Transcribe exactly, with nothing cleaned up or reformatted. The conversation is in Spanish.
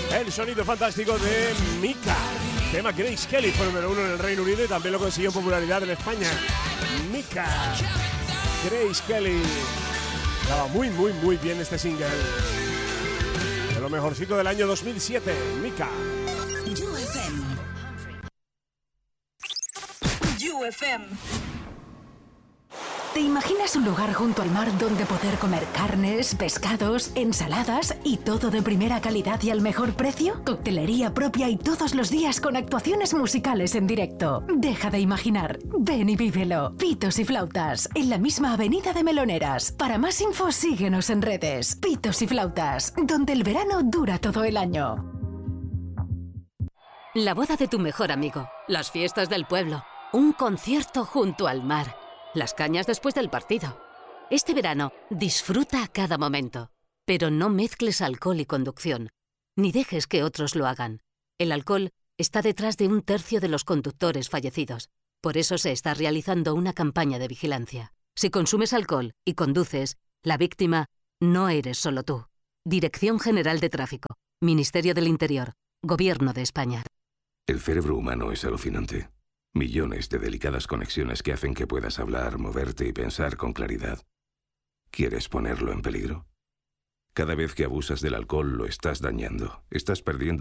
El sonido fantástico de Mika. Tema Grace Kelly fue número uno en el Reino Unido y también lo consiguió en popularidad en España. Mika. Grace Kelly. Estaba muy, muy, muy bien este single. De lo mejorcito del año dos mil siete. Mika. You F M. You F M. ¿Te imaginas un lugar junto al mar donde poder comer carnes, pescados, ensaladas y todo de primera calidad y al mejor precio? Coctelería propia y todos los días con actuaciones musicales en directo. Deja de imaginar. Ven y vívelo. Pitos y Flautas, en la misma avenida de Meloneras. Para más info, síguenos en redes. Pitos y Flautas, donde el verano dura todo el año. La boda de tu mejor amigo, las fiestas del pueblo, un concierto junto al mar, las cañas después del partido. Este verano, disfruta cada momento, pero no mezcles alcohol y conducción, ni dejes que otros lo hagan. El alcohol está detrás de un tercio de los conductores fallecidos. Por eso se está realizando una campaña de vigilancia. Si consumes alcohol y conduces, la víctima no eres solo tú. Dirección General de Tráfico, Ministerio del Interior, Gobierno de España. El cerebro humano es alucinante. Millones de delicadas conexiones que hacen que puedas hablar, moverte y pensar con claridad. ¿Quieres ponerlo en peligro? Cada vez que abusas del alcohol lo estás dañando. Estás perdiendo